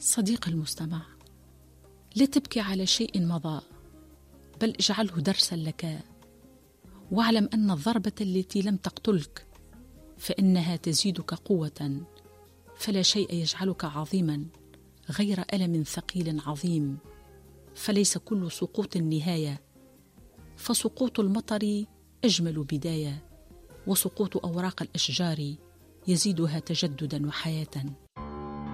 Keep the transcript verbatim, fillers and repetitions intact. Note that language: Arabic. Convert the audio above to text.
صديق المستمع، لا تبكي على شيء مضى، بل اجعله درسا لك، واعلم أن الضربة التي لم تقتلك فإنها تزيدك قوة، فلا شيء يجعلك عظيما غير ألم ثقيل عظيم، فليس كل سقوط نهاية، فسقوط المطر أجمل بداية، وسقوط أوراق الأشجار يزيدها تجددا وحياة.